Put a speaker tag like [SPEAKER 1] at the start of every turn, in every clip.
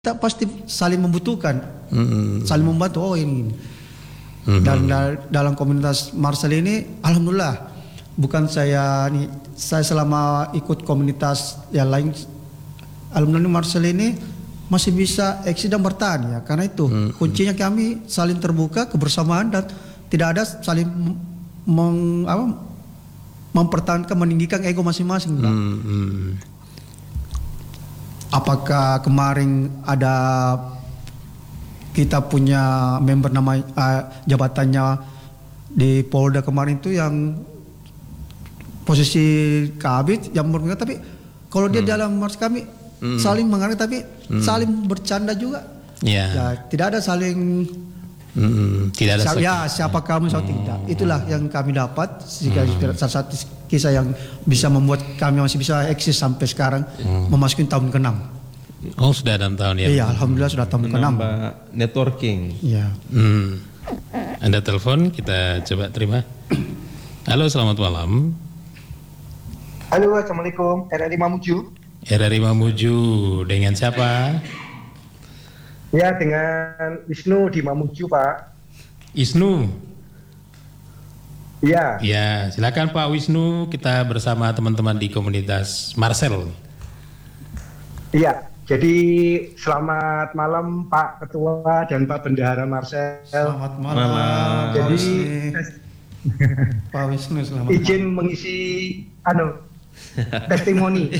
[SPEAKER 1] kita pasti saling membutuhkan, saling membantu. Oh ini. Dan dalam komunitas Marcel ini, alhamdulillah, bukan saya selama ikut komunitas yang lain, alhamdulillah Marcel ini masih bisa eksis dan bertahan ya. Karena itu kuncinya kami saling terbuka, kebersamaan dan tidak ada saling mempertahankan, meninggikan ego masing-masing. Apakah kemarin ada kita punya member nama jabatannya di Polda kemarin itu yang posisi kabit yang berpengaruh, tapi kalau dia dalam mars kami saling mengerti tapi saling bercanda juga. Ya, tidak ada saling
[SPEAKER 2] tidak ada
[SPEAKER 1] ya siapa kamu tidak. Itulah yang kami dapat salah satu kisah yang bisa membuat kami masih bisa eksis sampai sekarang memasuki tahun ke-6.
[SPEAKER 2] Oh, sudah 6 tahun ya?
[SPEAKER 1] Iya, alhamdulillah sudah tahun ke-6.
[SPEAKER 3] Networking.
[SPEAKER 1] Iya.
[SPEAKER 2] Ada telepon, kita coba terima. Halo, selamat malam.
[SPEAKER 4] Halo, assalamualaikum. RRI Mamuju.
[SPEAKER 2] RRI Mamuju, dengan siapa?
[SPEAKER 4] Ya, dengan Wisnu di Mamuju, Pak.
[SPEAKER 2] Isnu.
[SPEAKER 4] Iya.
[SPEAKER 2] Ya, silakan Pak Wisnu, kita bersama teman-teman di komunitas Marcel.
[SPEAKER 4] Iya, jadi selamat malam Pak Ketua dan Pak Bendahara Marcel.
[SPEAKER 1] Selamat malam.
[SPEAKER 4] Jadi
[SPEAKER 1] Pak Wisnu selamat
[SPEAKER 4] izin
[SPEAKER 1] malam.
[SPEAKER 4] mengisi testimoni.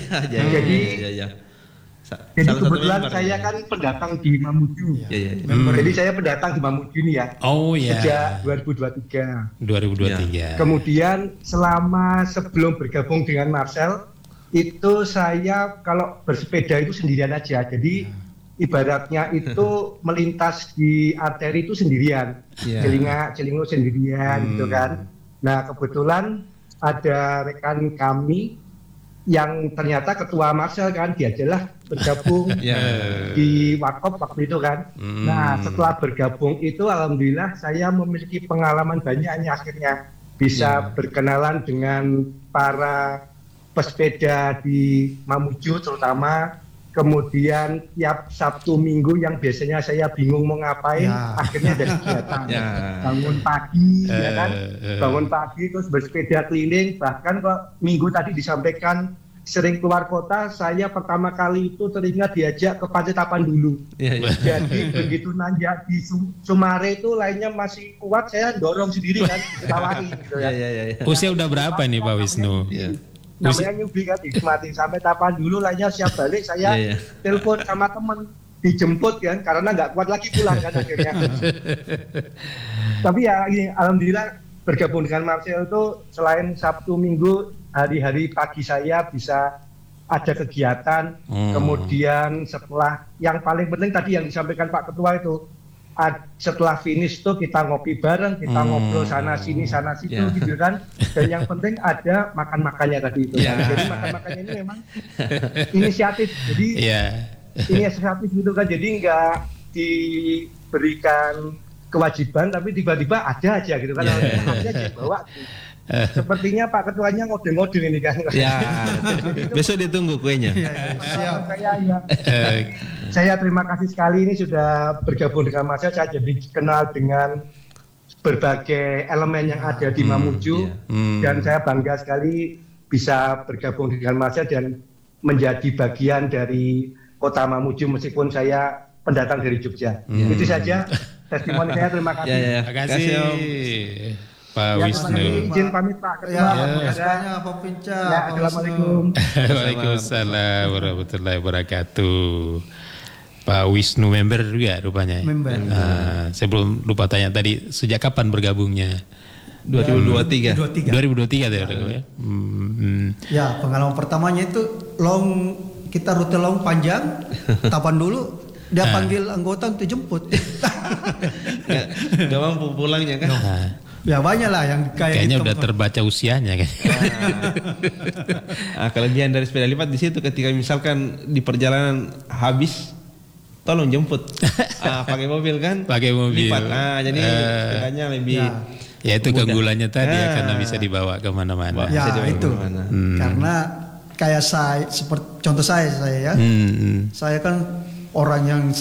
[SPEAKER 4] Jadi kebetulan saya kan pendatang di Mamuju. Jadi saya pendatang di Mamuju ini ya.
[SPEAKER 2] Oh ya.
[SPEAKER 4] Sejak 2023.
[SPEAKER 2] 2023.
[SPEAKER 4] Kemudian sebelum bergabung dengan Marcel, itu saya kalau bersepeda itu sendirian aja. Jadi ibaratnya itu melintas di arteri itu sendirian. Celingo sendirian gitu kan. Nah, kebetulan ada rekan kami yang ternyata ketua Marcel kan, dia ajalah bergabung di Warkop waktu itu kan. Nah, setelah bergabung itu alhamdulillah saya memiliki pengalaman banyak akhirnya bisa berkenalan dengan para pesepeda di Mamuju terutama. Kemudian tiap Sabtu Minggu yang biasanya saya bingung mau ngapain, akhirnya ada kegiatan. Bangun pagi, ya kan? Bangun pagi terus bersepeda keliling. Bahkan kok minggu tadi disampaikan sering keluar kota, saya pertama kali itu teringat diajak ke Pantai Tapandulu. Jadi begitu nanjak di Sumare itu lainnya masih kuat, saya dorong sendiri kan, ditawari gitu ya.
[SPEAKER 2] Usia udah berapa nih Pak Wisnu?
[SPEAKER 4] Namanya nyubi kan, nikmati sampai Tapandulu lainnya siap balik, saya telepon sama temen dijemput kan, karena nggak kuat lagi pulang kan akhirnya. Tapi ya ini alhamdulillah bergabung dengan Marcel itu selain Sabtu Minggu, hari-hari pagi saya bisa ada kegiatan. Kemudian setelah yang paling penting tadi yang disampaikan Pak Ketua itu, setelah finish tuh kita ngopi bareng, kita ngobrol sana sini gitu kan. Dan yang penting ada makan-makannya tadi itu. Jadi makan-makannya ini memang inisiatif. Jadi inisiatif gitu kan. Jadi nggak diberikan kewajiban tapi tiba-tiba ada aja gitu kan. Ada aja bawa. Sepertinya Pak Ketuanya ngode-ngode ini kan.
[SPEAKER 3] Besok ditunggu kuenya.
[SPEAKER 4] Saya terima kasih sekali ini sudah bergabung dengan Mas. Saya jadi kenal dengan berbagai elemen yang ada di Mamuju dan saya bangga sekali bisa bergabung dengan Mas dan menjadi bagian dari Kota Mamuju meskipun saya pendatang dari Jogja. Itu saja testimoni saya. Terima kasih.
[SPEAKER 2] Terima kasih Pak Wisnu.
[SPEAKER 4] Izin pamit Pak Ketua.
[SPEAKER 1] Pak Pinca.
[SPEAKER 4] Assalamualaikum.
[SPEAKER 2] Waalaikumsalam warahmatullahi wabarakatuh. Pak Wisnu member juga rupanya.
[SPEAKER 1] Member.
[SPEAKER 2] Saya belum lupa tanya tadi sejak kapan bergabungnya?
[SPEAKER 3] 2023.
[SPEAKER 2] 2023 ya.
[SPEAKER 1] Ya, pengalaman pertamanya itu kita rute long panjang, Tapandulu, dia panggil anggota untuk jemput.
[SPEAKER 3] Gak mampu pulangnya kan?
[SPEAKER 1] Ya banyak lah yang
[SPEAKER 2] kayaknya
[SPEAKER 1] gitu.
[SPEAKER 2] udah terbaca usianya kan.
[SPEAKER 3] Kelebihan dari sepeda lipat di situ ketika misalkan di perjalanan habis, tolong jemput. Pakai mobil kan?
[SPEAKER 2] Pakai mobil.
[SPEAKER 3] Lipat. Jadi sepedanya lebih.
[SPEAKER 2] Ya itu keunggulannya tadi ya, karena bisa dibawa kemana-mana.
[SPEAKER 1] Ya itu. Karena kayak saya, seperti contoh saya ya. Saya kan orang yang